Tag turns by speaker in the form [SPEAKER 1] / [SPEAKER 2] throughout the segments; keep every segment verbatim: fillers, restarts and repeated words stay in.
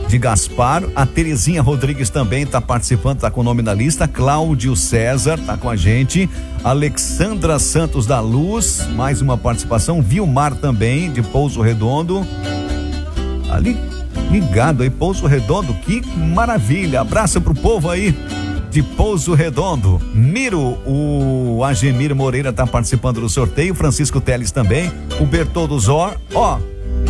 [SPEAKER 1] de Gaspar. A Terezinha Rodrigues também está participando, está com o nome na lista. Cláudio César está com a gente. Alexandra Santos da Luz, mais uma participação. Vilmar também, de Pouso Redondo. Ali, ligado aí, Pouso Redondo, que maravilha. Abraço pro povo aí de Pouso Redondo. Miro, o Agemir Moreira está participando do sorteio. Francisco Teles também. O Bertoldo Zor, ó.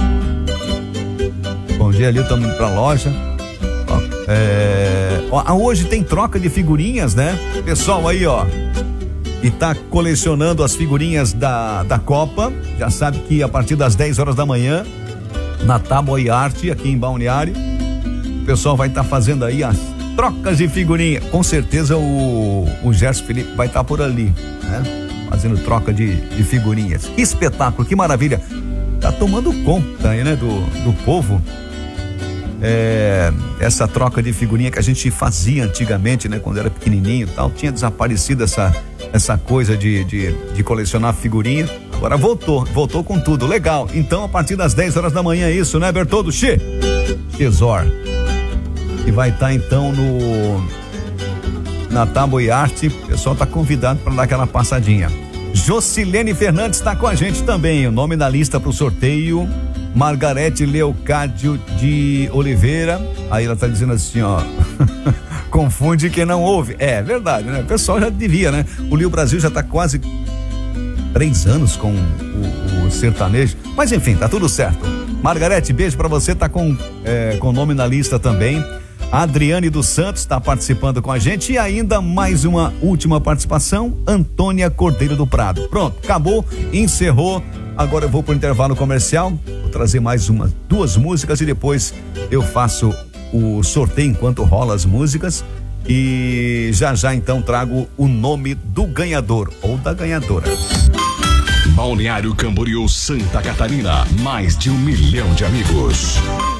[SPEAKER 1] Bom dia, ali, estamos indo pra loja. Ó, é, ó, hoje tem troca de figurinhas, né? Pessoal aí, ó, e tá colecionando as figurinhas da, da Copa, já sabe que a partir das dez horas da manhã, na Tábua e Arte, aqui em Balneário, o pessoal vai estar tá fazendo aí as trocas de figurinha. Com certeza o, o Gerson Felipe vai estar tá por ali, né? Fazendo troca de, de figurinhas. Que espetáculo, que maravilha. Tá tomando conta aí, né, do, do povo. É, essa troca de figurinha que a gente fazia antigamente, né, quando era pequenininho e tal, tinha desaparecido essa, essa coisa de, de, de colecionar figurinha. Agora voltou, voltou com tudo, legal. Então a partir das dez horas da manhã é isso, né, Bertoldo? Che, Chezor, e vai estar tá, então no na Tábua e Arte. O pessoal tá convidado para dar aquela passadinha. Jocilene Fernandes está com a gente também, o nome na lista para o sorteio. Margarete Leocádio de Oliveira, aí ela tá dizendo assim, ó, confunde quem não ouve. É verdade, né? O pessoal já devia, né? O Lio Brasil já tá quase três anos com o, o sertanejo, mas enfim, tá tudo certo. Margarete, beijo pra você, tá com é, com nome na lista também. A Adriane dos Santos está participando com a gente e ainda mais uma última participação, Antônia Cordeiro do Prado. Pronto, acabou, encerrou. Agora eu vou pro intervalo comercial, vou trazer mais uma, duas músicas e depois eu faço o sorteio enquanto rola as músicas e já já então trago o nome do ganhador ou da ganhadora.
[SPEAKER 2] Balneário Camboriú, Santa Catarina, mais de um milhão de amigos.